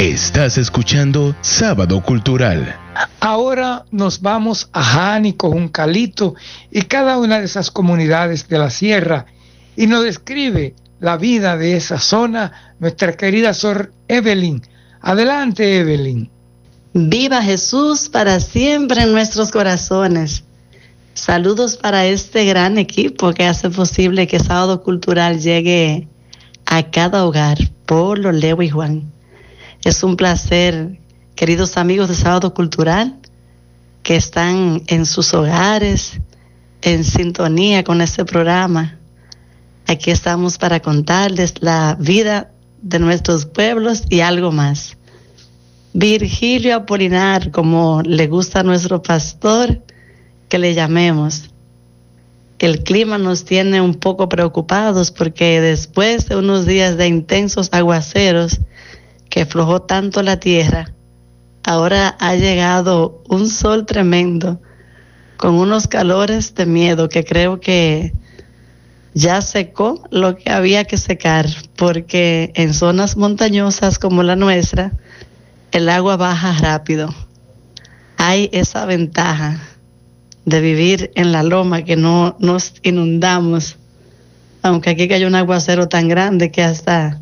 Estás escuchando Sábado Cultural. Ahora nos vamos a Jánico, Juncalito y cada una de esas comunidades de la sierra y nos describe la vida de esa zona nuestra querida Sor Evelyn. Adelante, Evelyn. Viva Jesús para siempre en nuestros corazones. Saludos para este gran equipo que hace posible que Sábado Cultural llegue a cada hogar. Polo, Leo y Juan. Es un placer, queridos amigos de Sábado Cultural, que están en sus hogares, en sintonía con este programa. Aquí estamos para contarles la vida de nuestros pueblos y algo más. Virgilio Apolinar, como le gusta a nuestro pastor, que le llamemos. El clima nos tiene un poco preocupados porque después de unos días de intensos aguaceros que aflojó tanto la tierra, ahora ha llegado un sol tremendo con unos calores de miedo que creo que ya secó lo que había que secar, porque en zonas montañosas como la nuestra el agua baja rápido. Hay esa ventaja de vivir en la loma, que no nos inundamos, aunque aquí cayó un aguacero tan grande que hasta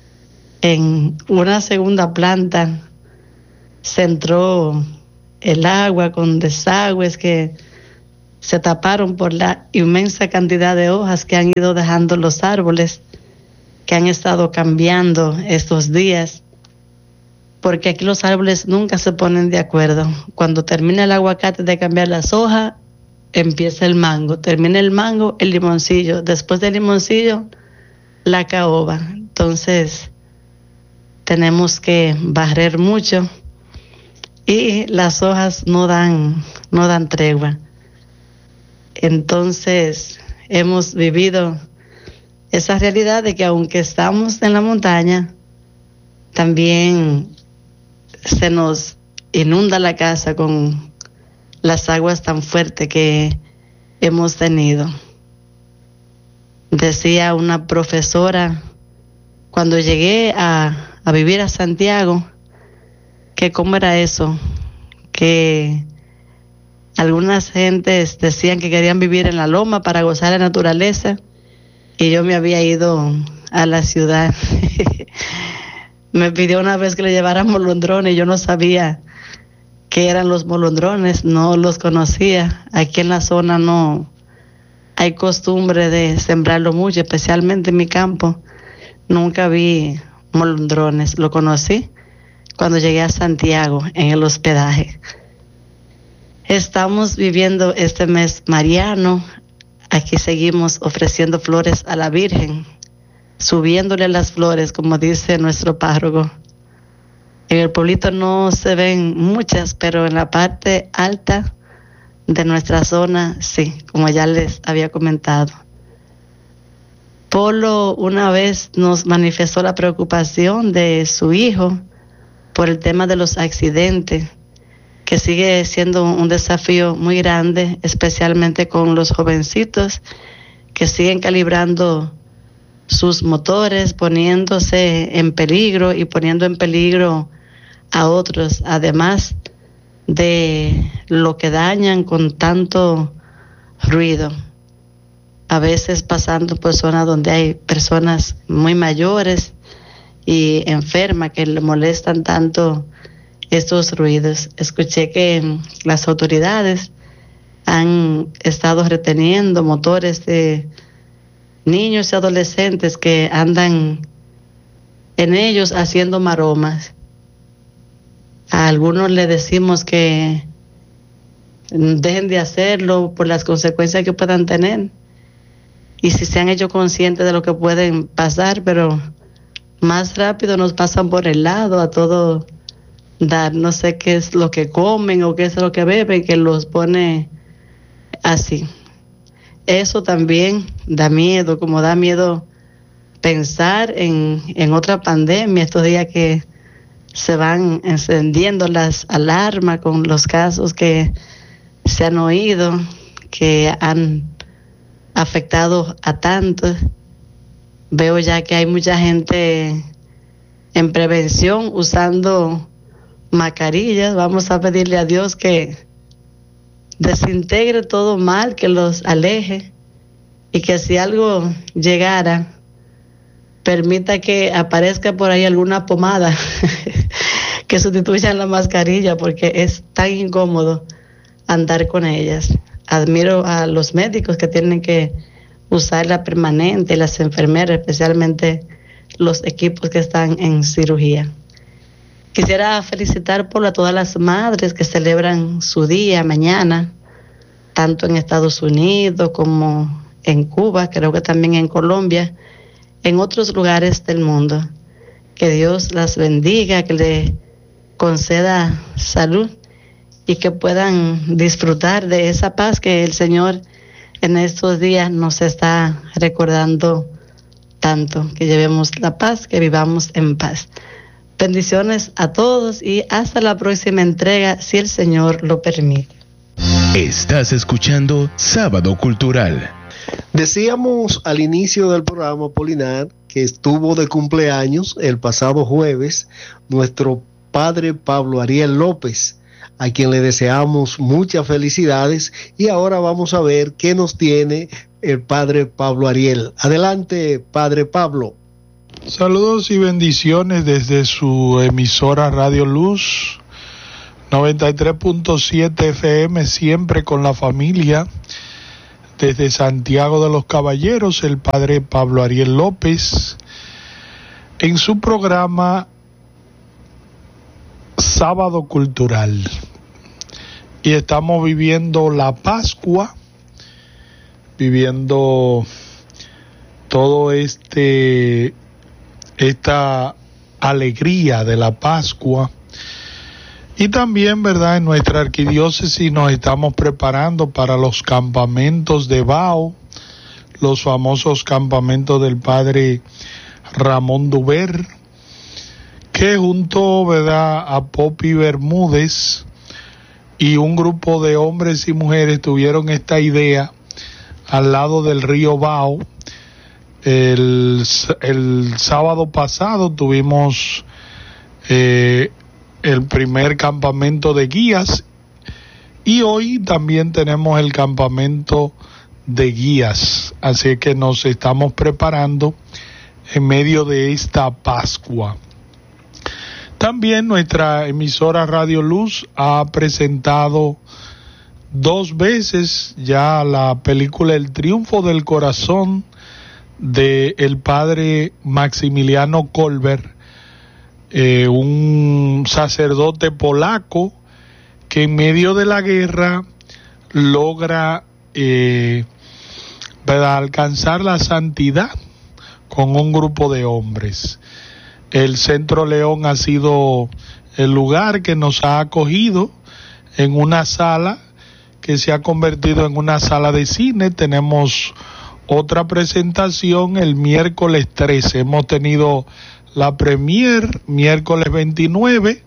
en una segunda planta se entró el agua con desagües que se taparon por la inmensa cantidad de hojas que han ido dejando los árboles, que han estado cambiando estos días, porque aquí los árboles nunca se ponen de acuerdo. Cuando termina el aguacate de cambiar las hojas, empieza el mango. Termina el mango, el limoncillo. Después del limoncillo, la caoba. Entonces, tenemos que barrer mucho y las hojas no dan tregua. Entonces, hemos vivido esa realidad de que aunque estamos en la montaña, también se nos inunda la casa con las aguas tan fuertes que hemos tenido. Decía una profesora cuando llegué a vivir a Santiago, que cómo era eso, que algunas gentes decían que querían vivir en la loma para gozar de la naturaleza, y yo me había ido a la ciudad. Me pidió una vez que le llevara molondrones, yo no sabía qué eran los molondrones, no los conocía. Aquí en la zona no hay costumbre de sembrarlo mucho, especialmente en mi campo. Nunca vi molondrones, lo conocí cuando llegué a Santiago en el hospedaje. Estamos viviendo este mes mariano. Aquí seguimos ofreciendo flores a la Virgen, subiéndole las flores, como dice nuestro párroco. En el pueblito no se ven muchas, pero en la parte alta de nuestra zona, sí, como ya les había comentado. Polo una vez nos manifestó la preocupación de su hijo por el tema de los accidentes, que sigue siendo un desafío muy grande, especialmente con los jovencitos que siguen calibrando sus motores, poniéndose en peligro y poniendo en peligro a otros, además de lo que dañan con tanto ruido. A veces pasando por zonas donde hay personas muy mayores y enfermas que le molestan tanto estos ruidos. Escuché que las autoridades han estado reteniendo motores de niños y adolescentes que andan en ellos haciendo maromas. A algunos le decimos que dejen de hacerlo por las consecuencias que puedan tener, y si se han hecho conscientes de lo que pueden pasar, pero más rápido nos pasan por el lado a todo dar. No sé qué es lo que comen o qué es lo que beben, que los pone así. Eso también da miedo, como da miedo pensar en otra pandemia, estos días que se van encendiendo las alarmas con los casos que se han oído, que han afectado a tantos. Veo ya que hay mucha gente en prevención, usando mascarillas. Vamos a pedirle a Dios que desintegre todo mal, que los aleje, y que si algo llegara, permita que aparezca por ahí alguna pomada que sustituyan la mascarilla, porque es tan incómodo andar con ellas. Admiro a los médicos que tienen que usarla permanente, las enfermeras, especialmente los equipos que están en cirugía. Quisiera felicitar a todas las madres que celebran su día mañana, tanto en Estados Unidos como en Cuba, creo que también en Colombia, en otros lugares del mundo. Que Dios las bendiga, que le conceda salud y que puedan disfrutar de esa paz que el Señor en estos días nos está recordando tanto, que llevemos la paz, que vivamos en paz. Bendiciones a todos y hasta la próxima entrega, si el Señor lo permite. Estás escuchando Sábado Cultural. Decíamos al inicio del programa, Polinar, que estuvo de cumpleaños el pasado jueves nuestro padre Pablo Ariel López, a quien le deseamos muchas felicidades, y ahora vamos a ver qué nos tiene el padre Pablo Ariel. Adelante, padre Pablo. Saludos y bendiciones desde su emisora Radio Luz 93.7 FM, siempre con la familia. Desde Santiago de los Caballeros, el padre Pablo Ariel López, en su programa Sábado Cultural. Y estamos viviendo la Pascua, viviendo todo esta alegría de la Pascua. Y también, ¿verdad?, en nuestra arquidiócesis nos estamos preparando para los campamentos de Bao, los famosos campamentos del padre Ramón Duber, que junto, ¿verdad?, a Popi Bermúdez y un grupo de hombres y mujeres tuvieron esta idea al lado del río Bao. El sábado pasado tuvimos el primer campamento de guías y hoy también tenemos el campamento de guías, así que nos estamos preparando en medio de esta Pascua. También nuestra emisora Radio Luz ha presentado 2 veces ya la película El Triunfo del Corazón de el padre Maximiliano Kolbe, un sacerdote polaco que en medio de la guerra logra alcanzar la santidad con un grupo de hombres. El Centro León ha sido el lugar que nos ha acogido en una sala que se ha convertido en una sala de cine. Tenemos otra presentación el miércoles 13. Hemos tenido la premier miércoles 29.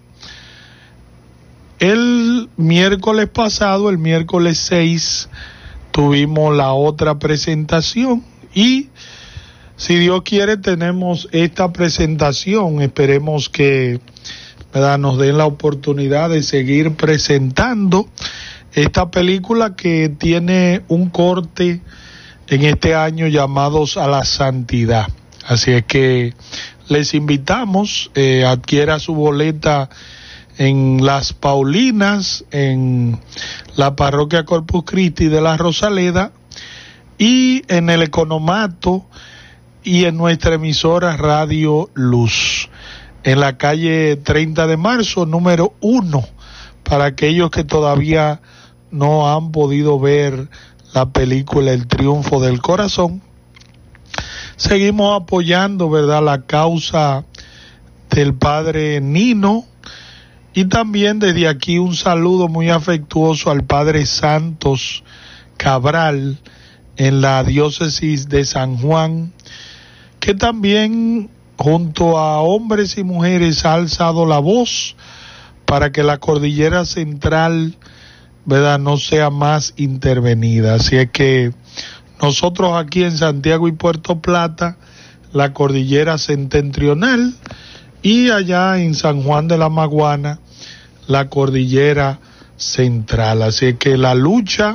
El miércoles pasado, el miércoles 6, tuvimos la otra presentación y si Dios quiere tenemos esta presentación. Esperemos que, ¿verdad?, nos den la oportunidad de seguir presentando esta película que tiene un corte en este año llamados a la santidad. Así es que les invitamos, adquiera su boleta en Las Paulinas, en la parroquia Corpus Christi de la Rosaleda, y en el Economato y en nuestra emisora Radio Luz, en la calle 30 de marzo, número 1, para aquellos que todavía no han podido ver la película El Triunfo del Corazón. Seguimos apoyando, ¿verdad?, la causa del padre Nino, y también desde aquí un saludo muy afectuoso al padre Santos Cabral en la diócesis de San Juan, que también junto a hombres y mujeres ha alzado la voz para que la cordillera central, ¿verdad?, no sea más intervenida. Así es que nosotros aquí en Santiago y Puerto Plata, la cordillera septentrional, y allá en San Juan de la Maguana, la cordillera central. Así que la lucha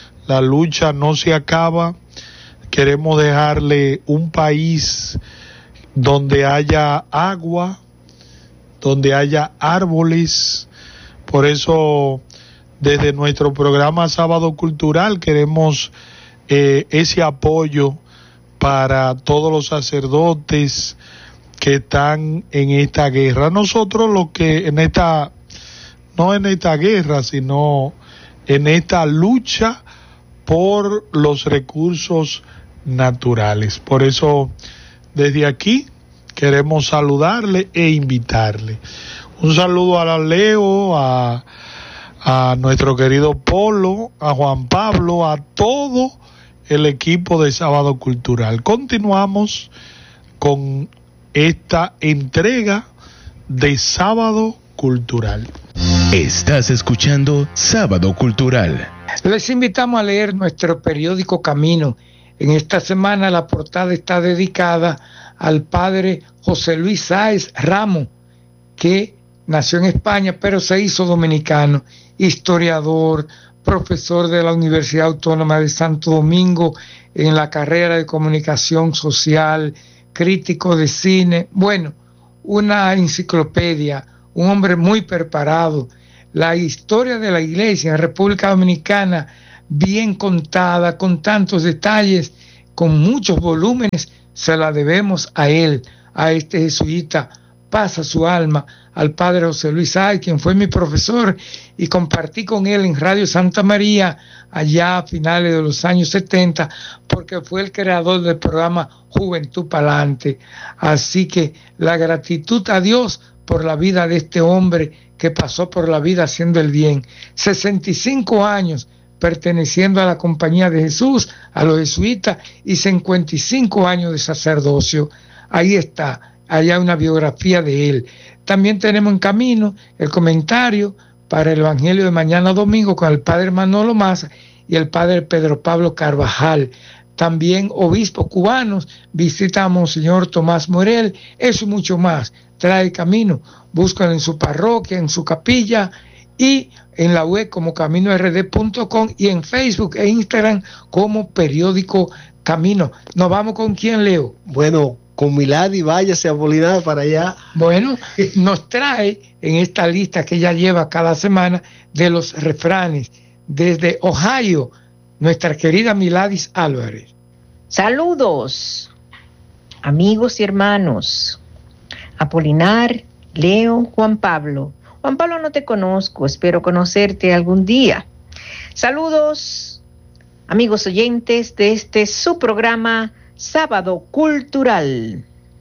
no se acaba. Queremos dejarle un país donde haya agua, donde haya árboles. Por eso, desde nuestro programa Sábado Cultural queremos ese apoyo para todos los sacerdotes que están en esta guerra. Nosotros lo que no en esta guerra, sino en esta lucha por los recursos naturales. Por eso, desde aquí queremos saludarle e invitarle. Un saludo a la Leo, a nuestro querido Polo, a Juan Pablo, a todo el equipo de Sábado Cultural. Continuamos con esta entrega de Sábado Cultural. Estás escuchando Sábado Cultural. Les invitamos a leer nuestro periódico Camino. En esta semana la portada está dedicada al padre José Luis Sáez Ramos, que nació en España pero se hizo dominicano, historiador, profesor de la Universidad Autónoma de Santo Domingo en la carrera de Comunicación Social, crítico de cine, bueno, una enciclopedia, un hombre muy preparado. La historia de la iglesia en República Dominicana, bien contada, con tantos detalles, con muchos volúmenes, se la debemos a él, a este jesuita. Pasa su alma al padre José Luis Sáez, quien fue mi profesor, y compartí con él en Radio Santa María allá a finales de los años 70, porque fue el creador del programa Juventud Palante. Así que la gratitud a Dios por la vida de este hombre que pasó por la vida haciendo el bien. 65 años perteneciendo a la Compañía de Jesús, a los jesuitas, y 55 años de sacerdocio. Ahí está. Allá una biografía de él. También tenemos en camino el comentario para el Evangelio de mañana domingo con el padre Manolo Maza y el padre Pedro Pablo Carvajal. También obispos cubanos, visita a Monseñor Tomás Morel, eso y mucho más. Trae camino, búscalo en su parroquia, en su capilla y en la web como caminord.com y en Facebook e Instagram como Periódico Camino. ¿Nos vamos con quién, Leo? Bueno, con Milady, váyase a Apolinar para allá. Bueno, nos trae en esta lista que ella lleva cada semana de los refranes desde Ohio, nuestra querida Miladis Álvarez. Saludos, amigos y hermanos. Apolinar, Leo, Juan Pablo. Juan Pablo, no te conozco, espero conocerte algún día. Saludos, amigos oyentes de este su programa Sábado Cultural.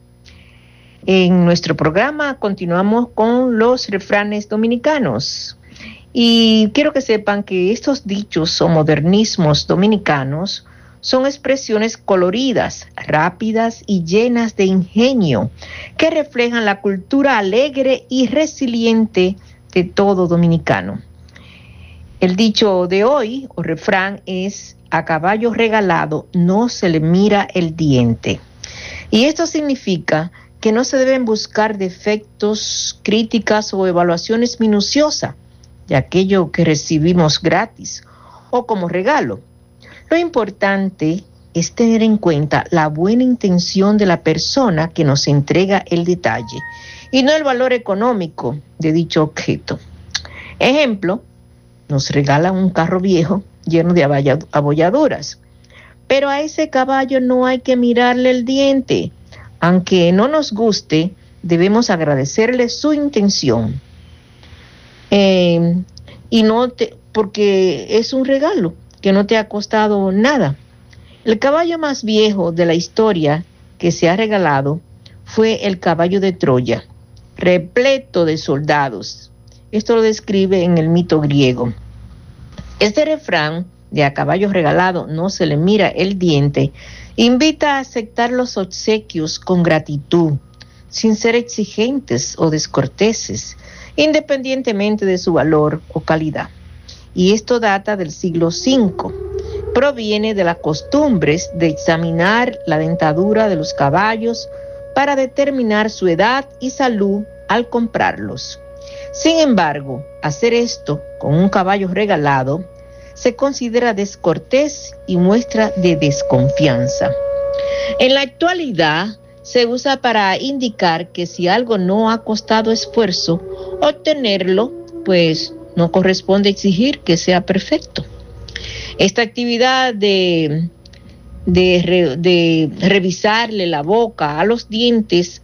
En nuestro programa continuamos con los refranes dominicanos. Y quiero que sepan que estos dichos o modernismos dominicanos son expresiones coloridas, rápidas y llenas de ingenio, que reflejan la cultura alegre y resiliente de todo dominicano. El dicho de hoy, o refrán, es: a caballo regalado no se le mira el diente. Y esto significa que no se deben buscar defectos, críticas o evaluaciones minuciosas de aquello que recibimos gratis o como regalo. Lo importante es tener en cuenta la buena intención de la persona que nos entrega el detalle y no el valor económico de dicho objeto. Ejemplo, nos regalan un carro viejo lleno de abolladuras, pero a ese caballo no hay que mirarle el diente. Aunque no nos guste, debemos agradecerle su intención, porque es un regalo que no te ha costado nada. El caballo más viejo de la historia que se ha regalado fue el caballo de Troya, repleto de soldados. Esto lo describe en el mito griego. Este refrán de a caballo regalado no se le mira el diente invita a aceptar los obsequios con gratitud, sin ser exigentes o descorteses, independientemente de su valor o calidad. Y esto data del siglo V. Proviene de las costumbres de examinar la dentadura de los caballos para determinar su edad y salud al comprarlos. Sin embargo, hacer esto con un caballo regalado se considera descortés y muestra de desconfianza. En la actualidad, se usa para indicar que si algo no ha costado esfuerzo obtenerlo, pues no corresponde exigir que sea perfecto. Esta actividad de revisarle la boca a los dientes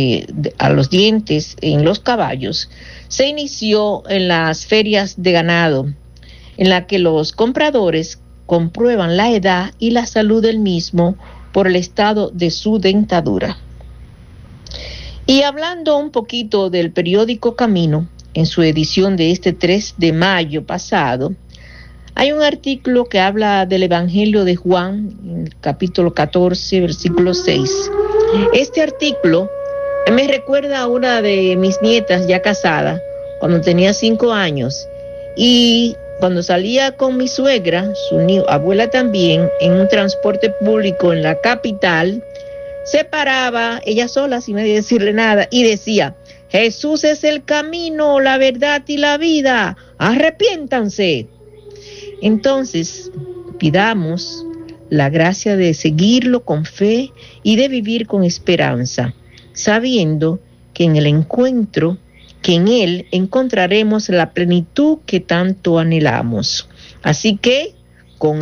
en los caballos se inició en las ferias de ganado, en la que los compradores comprueban la edad y la salud del mismo por el estado de su dentadura. Y hablando un poquito del periódico Camino, en su edición de este 3 de mayo pasado, hay un artículo que habla del Evangelio de Juan, en el capítulo 14, versículo 6. Este artículo me recuerda a una de mis nietas ya casada, cuando tenía 5 años, y cuando salía con mi suegra, su abuela también, en un transporte público en la capital, se paraba ella sola sin nadie decirle nada y decía: Jesús es el camino, la verdad y la vida, arrepiéntanse. Entonces, pidamos la gracia de seguirlo con fe y de vivir con esperanza, sabiendo que en el encuentro, que en Él encontraremos la plenitud que tanto anhelamos. Así que, con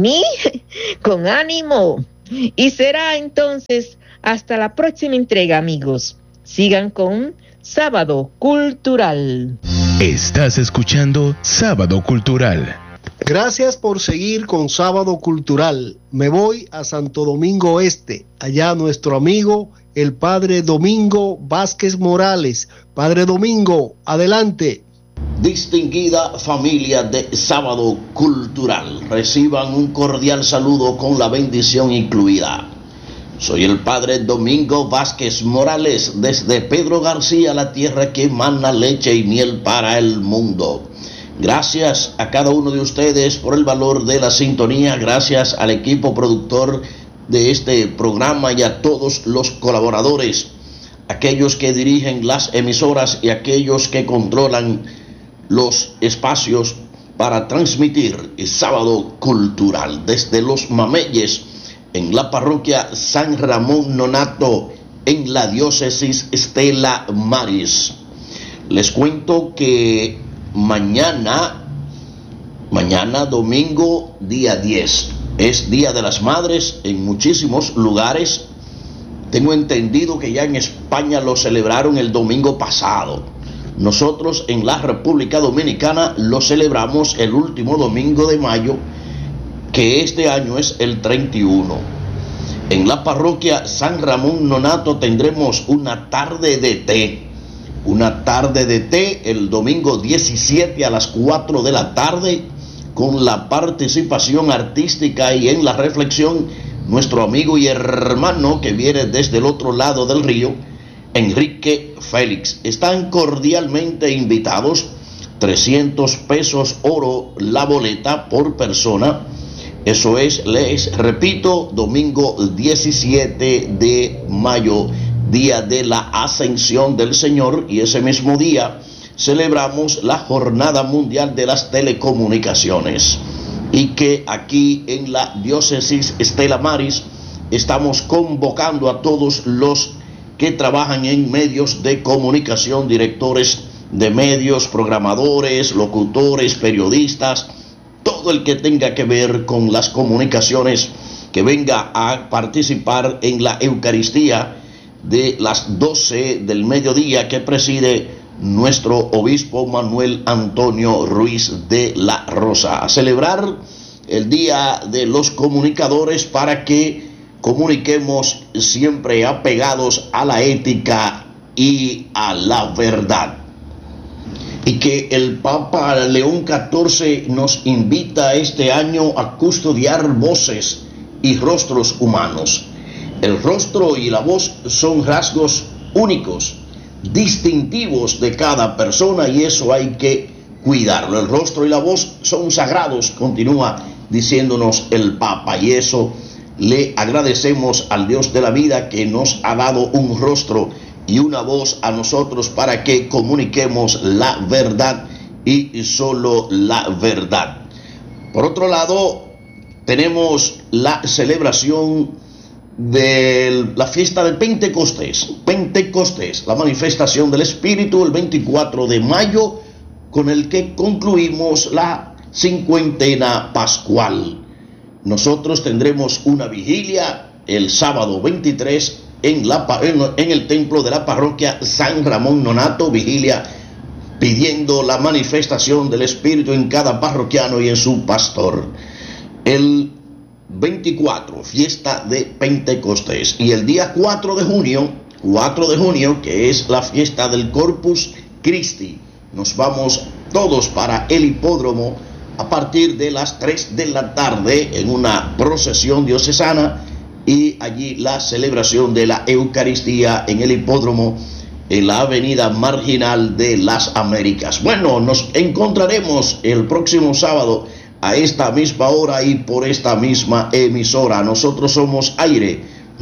ánimo. Y será entonces hasta la próxima entrega, amigos. Sigan con Sábado Cultural. Estás escuchando Sábado Cultural. Gracias por seguir con Sábado Cultural. Me voy a Santo Domingo Este. Allá nuestro amigo, el Padre Domingo Vázquez Morales. Padre Domingo, adelante. Distinguida familia de Sábado Cultural, reciban un cordial saludo con la bendición incluida. Soy el Padre Domingo Vázquez Morales, desde Pedro García, la tierra que emana leche y miel para el mundo. Gracias a cada uno de ustedes por el valor de la sintonía, gracias al equipo productor de este programa y a todos los colaboradores, aquellos que dirigen las emisoras y aquellos que controlan los espacios para transmitir el Sábado Cultural desde Los Mameyes, en la parroquia San Ramón Nonato, en la diócesis Stella Maris. Les cuento que mañana domingo, día 10, es Día de las Madres en muchísimos lugares. Tengo entendido que ya en España lo celebraron el domingo pasado. Nosotros en la República Dominicana lo celebramos el último domingo de mayo, que este año es el 31. En la parroquia San Ramón Nonato tendremos una tarde de té. Una tarde de té el domingo 17 a las 4 de la tarde, con la participación artística y en la reflexión nuestro amigo y hermano que viene desde el otro lado del río, Enrique Félix. Están cordialmente invitados. 300 pesos oro la boleta por persona. Eso es, les repito, domingo 17 de mayo, día de la Ascensión del Señor, y ese mismo día celebramos la Jornada Mundial de las Telecomunicaciones, y que aquí en la diócesis Stella Maris estamos convocando a todos los que trabajan en medios de comunicación, directores de medios, programadores, locutores, periodistas, todo el que tenga que ver con las comunicaciones, que venga a participar en la Eucaristía de las 12 del mediodía que preside nuestro obispo Manuel Antonio Ruiz de la Rosa, a celebrar el Día de los Comunicadores, para que comuniquemos siempre apegados a la ética y a la verdad. Y que el Papa León XIV nos invita este año a custodiar voces y rostros humanos. El rostro y la voz son rasgos únicos, distintivos de cada persona, y eso hay que cuidarlo. El rostro y la voz son sagrados, continúa diciéndonos el Papa, y eso Le agradecemos al Dios de la vida que nos ha dado un rostro y una voz a nosotros para que comuniquemos la verdad y solo la verdad. Por otro lado, tenemos la celebración de la fiesta del Pentecostés, la manifestación del Espíritu, el 24 de mayo, con el que concluimos la cincuentena pascual. Nosotros tendremos una vigilia el sábado 23 en el templo de la parroquia San Ramón Nonato, vigilia pidiendo la manifestación del Espíritu en cada parroquiano y en su pastor. El 24, fiesta de Pentecostés, y el día 4 de junio, que es la fiesta del Corpus Christi, nos vamos todos para el hipódromo a partir de las 3 de la tarde en una procesión diocesana y allí la celebración de la Eucaristía en el hipódromo en la avenida marginal de las Américas. Bueno, nos encontraremos el próximo sábado a esta misma hora y por esta misma emisora. Nosotros somos Aire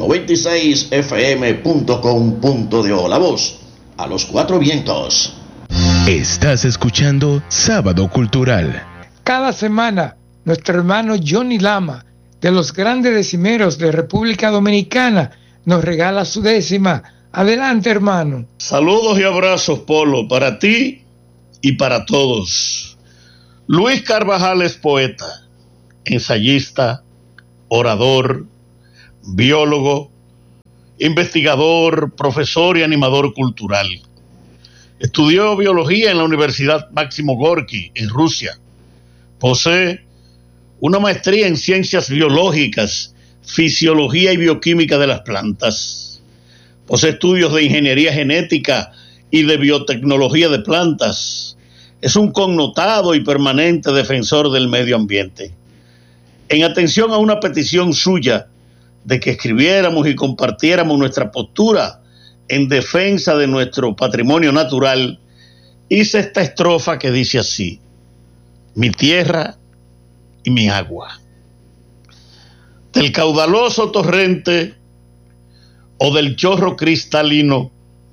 96fm.com.do, la voz a los cuatro vientos. Estás escuchando Sábado Cultural. Cada semana, nuestro hermano Johnny Lama, de los grandes decimeros de República Dominicana, nos regala su décima. Adelante, hermano. Saludos y abrazos, Polo, para ti y para todos. Luis Carvajal es poeta, ensayista, orador, biólogo, investigador, profesor y animador cultural. Estudió biología en la Universidad Máximo Gorki, en Rusia. Posee una maestría en ciencias biológicas, fisiología y bioquímica de las plantas. Posee estudios de ingeniería genética y de biotecnología de plantas. Es un connotado y permanente defensor del medio ambiente. En atención a una petición suya de que escribiéramos y compartiéramos nuestra postura en defensa de nuestro patrimonio natural, hice esta estrofa que dice así: mi tierra y mi agua. Del caudaloso torrente o del chorro cristalino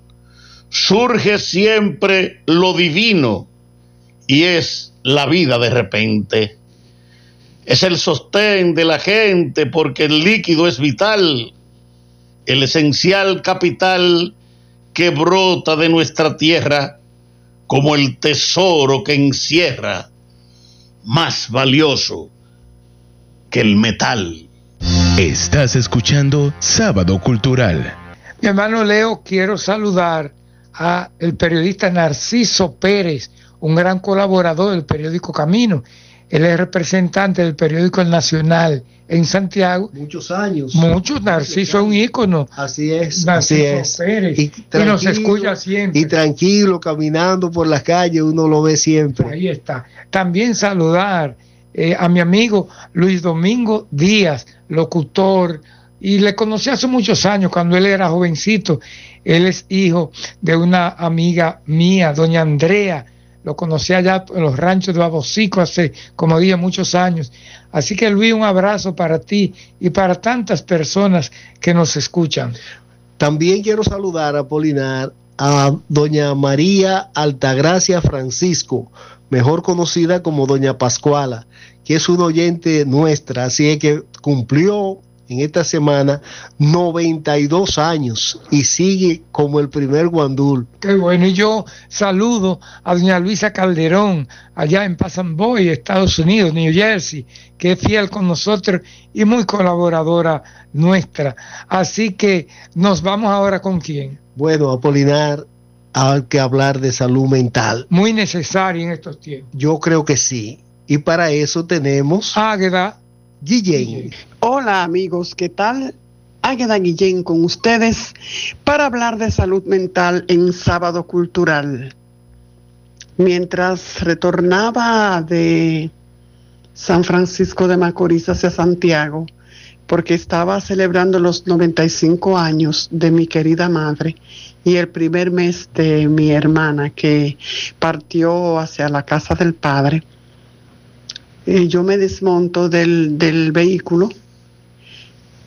surge siempre lo divino y es la vida de repente. Es el sostén de la gente porque el líquido es vital, el esencial capital que brota de nuestra tierra como el tesoro que encierra, más valioso que el metal. Estás escuchando Sábado Cultural. Mi hermano Leo, quiero saludar a el periodista Narciso Pérez, un gran colaborador del periódico Camino. Él es representante del periódico El Nacional en Santiago. Muchos años. Narciso es un ícono. Así es. Narciso Pérez. Y nos escucha siempre. Y tranquilo, caminando por las calles, uno lo ve siempre. Ahí está. También saludar a mi amigo Luis Domingo Díaz, locutor, y le conocí hace muchos años cuando él era jovencito. Él es hijo de una amiga mía, doña Andrea. Lo conocí allá en los ranchos de Babocico hace, como dije, muchos años. Así que, Luis, un abrazo para ti y para tantas personas que nos escuchan. También quiero saludar a Polinar a doña María Altagracia Francisco, mejor conocida como doña Pascuala, que es una oyente nuestra, así es que cumplió en esta semana 92 años y sigue como el primer guandul. Qué bueno, y yo saludo a doña Luisa Calderón, allá en Passamboy, Estados Unidos, New Jersey, que es fiel con nosotros y muy colaboradora nuestra. Así que nos vamos ahora con quién. Bueno, Apolinar, hay que hablar de salud mental. Muy necesaria en estos tiempos. Yo creo que sí. Y para eso tenemos Águeda Guillén. Hola amigos, ¿qué tal? Águeda Guillén con ustedes para hablar de salud mental en Sábado Cultural. Mientras retornaba de San Francisco de Macorís hacia Santiago, porque estaba celebrando los 95 años de mi querida madre y el primer mes de mi hermana que partió hacia la casa del padre, yo me desmonto del vehículo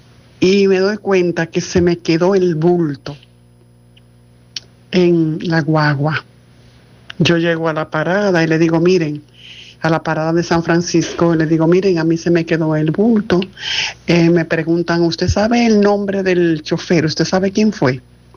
y me doy cuenta que se me quedó el bulto en la guagua. Yo llego a la parada y le digo, miren, a la parada de San Francisco, le digo, miren, a mí se me quedó el bulto. Me preguntan, ¿usted sabe el nombre del chofer? ¿Usted sabe quién fue?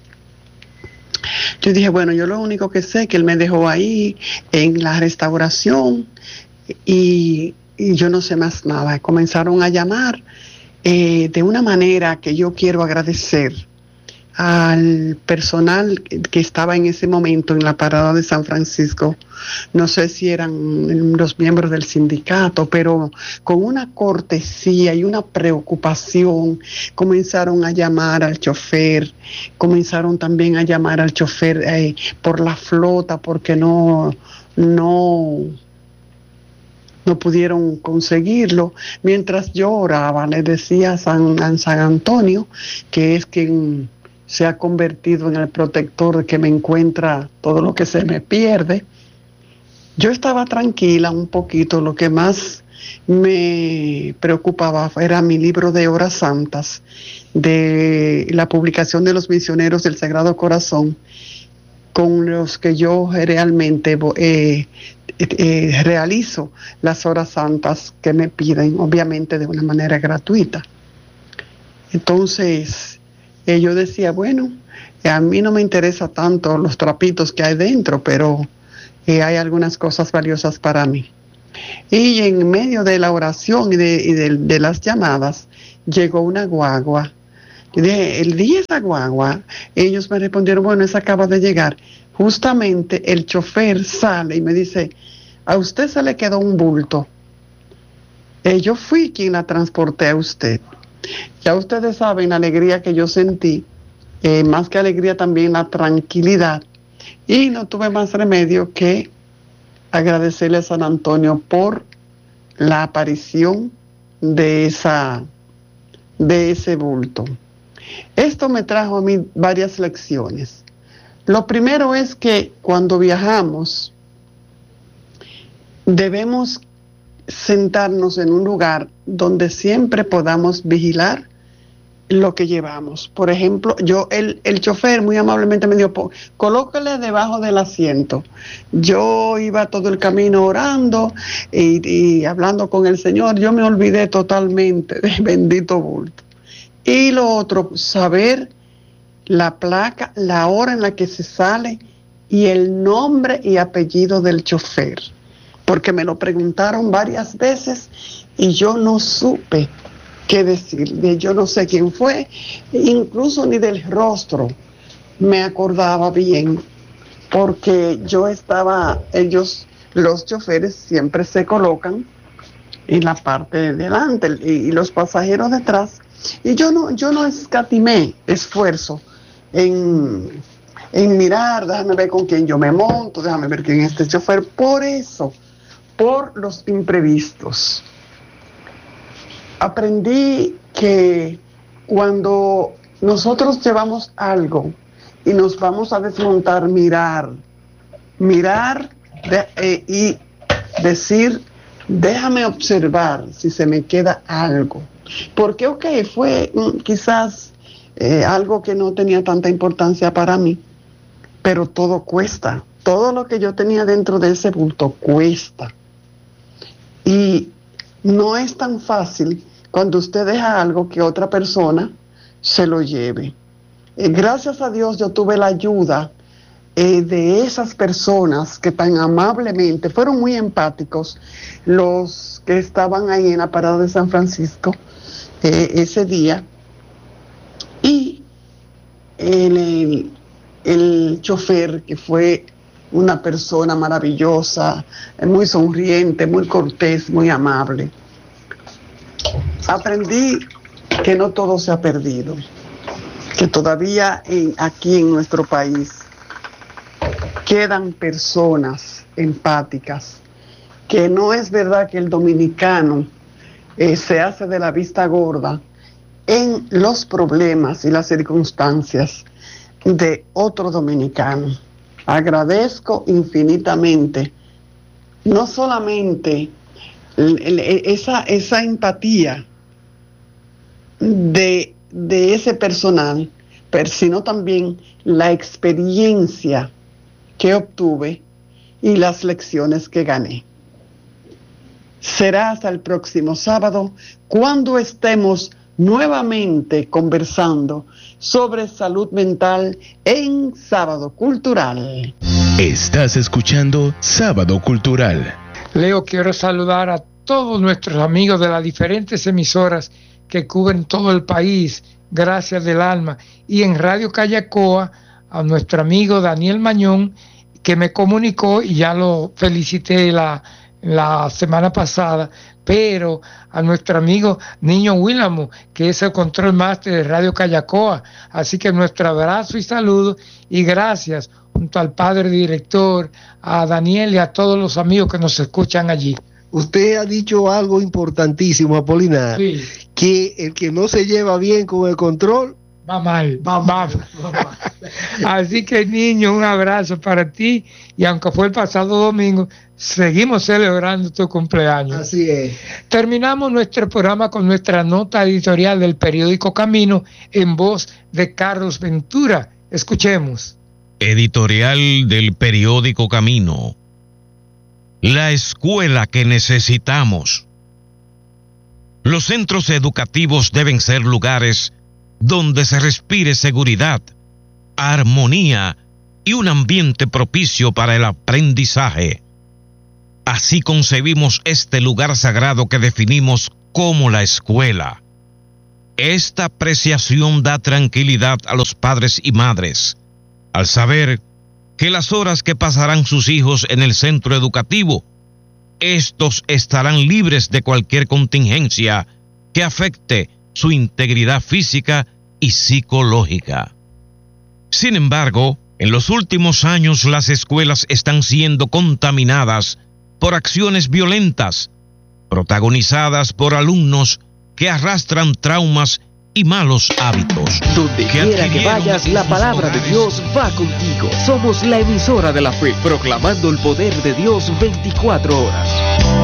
Yo dije, bueno, yo lo único que sé es que él me dejó ahí en la restauración y yo no sé más nada. Comenzaron a llamar de una manera que yo quiero agradecer al personal que estaba en ese momento en la parada de San Francisco. No sé si eran los miembros del sindicato, pero con una cortesía y una preocupación comenzaron a llamar al chofer, comenzaron también a llamar al chofer por la flota, porque no pudieron conseguirlo. Mientras yo oraba, le decía a San Antonio, que es quien se ha convertido en el protector que me encuentra todo lo que se me pierde. Yo estaba tranquila un poquito. Lo que más me preocupaba era mi libro de horas santas, de la publicación de los misioneros del Sagrado Corazón, con los que yo realmente realizo las horas santas que me piden, obviamente de una manera gratuita. Entonces, yo decía, bueno, a mí no me interesa tanto los trapitos que hay dentro, pero hay algunas cosas valiosas para mí. Y en medio de la oración y de las llamadas, llegó una guagua. Y dije, el día esa guagua, ellos me respondieron, bueno, esa acaba de llegar. Justamente el chofer sale y me dice, a usted se le quedó un bulto. Yo fui quien la transporté a usted. Ya ustedes saben la alegría que yo sentí, más que alegría también la tranquilidad, y no tuve más remedio que agradecerle a San Antonio por la aparición de ese bulto. Esto me trajo a mí varias lecciones. Lo primero es que cuando viajamos debemos sentarnos en un lugar donde siempre podamos vigilar lo que llevamos. Por ejemplo, el chofer muy amablemente me dijo, colóquele debajo del asiento. Yo iba todo el camino orando y hablando con el Señor. Yo me olvidé totalmente del bendito bulto. Y lo otro, saber la placa, la hora en la que se sale y el nombre y apellido del chofer, porque me lo preguntaron varias veces y yo no supe qué decir. Yo no sé quién fue, incluso ni del rostro me acordaba bien, porque los choferes siempre se colocan en la parte de delante y los pasajeros detrás, y yo no escatimé esfuerzo en mirar, déjame ver con quién yo me monto, déjame ver quién es este chofer. Por los imprevistos. Aprendí que cuando nosotros llevamos algo y nos vamos a desmontar, mirar y decir, déjame observar si se me queda algo. Porque, fue quizás algo que no tenía tanta importancia para mí, pero todo cuesta. Todo lo que yo tenía dentro de ese bulto cuesta. Y no es tan fácil cuando usted deja algo que otra persona se lo lleve. Gracias a Dios yo tuve la ayuda de esas personas que tan amablemente, fueron muy empáticos, los que estaban ahí en la parada de San Francisco ese día. Y el chofer, que fue una persona maravillosa, muy sonriente, muy cortés, muy amable. Aprendí que no todo se ha perdido, que todavía aquí en nuestro país quedan personas empáticas, que no es verdad que el dominicano se hace de la vista gorda en los problemas y las circunstancias de otro dominicano. Agradezco infinitamente no solamente esa empatía de de ese personal, sino también la experiencia que obtuve y las lecciones que gané. Será hasta el próximo sábado cuando estemos nuevamente conversando sobre salud mental en Sábado Cultural. Estás escuchando Sábado Cultural. Leo, quiero saludar a todos nuestros amigos de las diferentes emisoras que cubren todo el país, gracias del alma, y en Radio Callacoa a nuestro amigo Daniel Mañón, que me comunicó y ya lo felicité la semana pasada, pero a nuestro amigo Niño Willamo, que es el control master de Radio Callacoa. Así que nuestro abrazo y saludo y gracias junto al padre director, a Daniel y a todos los amigos que nos escuchan allí. Usted ha dicho algo importantísimo, Apolinar, Sí. que el que no se lleva bien con el control Va mal. Así que, niño, un abrazo para ti, y aunque fue el pasado domingo, seguimos celebrando tu cumpleaños. Así es. Terminamos nuestro programa con nuestra nota editorial del periódico Camino en voz de Carlos Ventura. Escuchemos. Editorial del periódico Camino. La escuela que necesitamos. Los centros educativos deben ser lugares donde se respire seguridad, armonía y un ambiente propicio para el aprendizaje. Así concebimos este lugar sagrado que definimos como la escuela. Esta apreciación da tranquilidad a los padres y madres, al saber que las horas que pasarán sus hijos en el centro educativo, estos estarán libres de cualquier contingencia que afecte su integridad física y psicológica. Sin embargo, en los últimos años las escuelas están siendo contaminadas por acciones violentas, protagonizadas por alumnos que arrastran traumas y malos hábitos. Donde quiera que vayas, la palabra de Dios va contigo. Somos la emisora de la fe, proclamando el poder de Dios 24 horas.